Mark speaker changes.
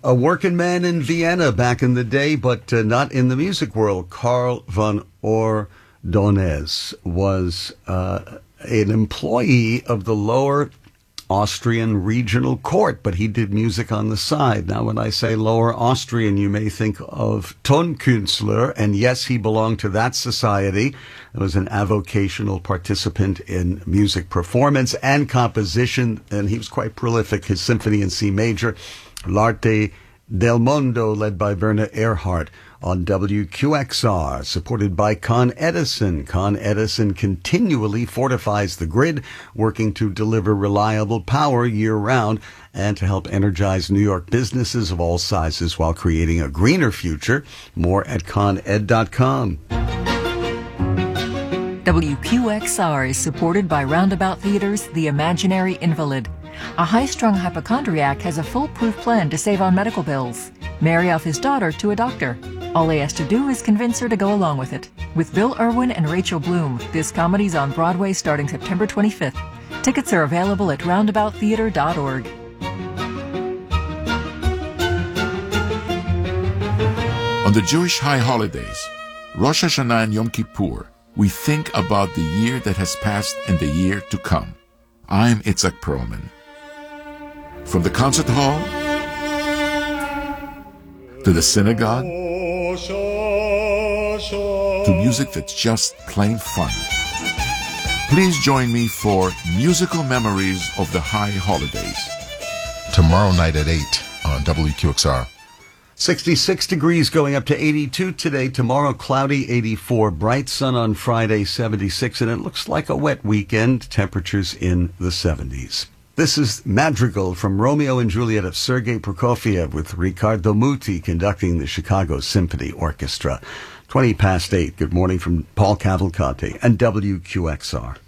Speaker 1: A working man in Vienna back in the day, but not in the music world. Karl von Ordonez was an employee of the Lower Austrian Regional Court, but he did music on the side. Now, when I say Lower Austrian, you may think of Tonkünstler, and yes, he belonged to that society. He was an avocational participant in music performance and composition, and he was quite prolific. His symphony in C major, L'Arte del Mondo, led by Werner Erhard on WQXR, supported by Con Edison. Con Edison continually fortifies the grid, working to deliver reliable power year-round and to help energize New York businesses of all sizes while creating a greener future. More at coned.com.
Speaker 2: WQXR is supported by Roundabout Theater's The Imaginary Invalid. A high-strung hypochondriac has a foolproof plan to save on medical bills. Marry off his daughter to a doctor. All he has to do is convince her to go along with it. With Bill Irwin and Rachel Bloom, this comedy's on Broadway starting September 25th. Tickets are available at roundabouttheater.org.
Speaker 3: On the Jewish high holidays, Rosh Hashanah and Yom Kippur, we think about the year that has passed and the year to come. I'm Itzhak Perlman. From the concert hall to the synagogue to music that's just plain fun. Please join me for Musical Memories of the High Holidays.
Speaker 4: Tomorrow night at 8 on WQXR.
Speaker 1: 66 degrees going up to 82 today. Tomorrow, cloudy, 84. Bright sun on Friday, 76. And it looks like a wet weekend. Temperatures in the 70s. This is Madrigal from Romeo and Juliet of Sergei Prokofiev with Riccardo Muti conducting the Chicago Symphony Orchestra. 20 past 8. Good morning from Paul Cavalcante and WQXR.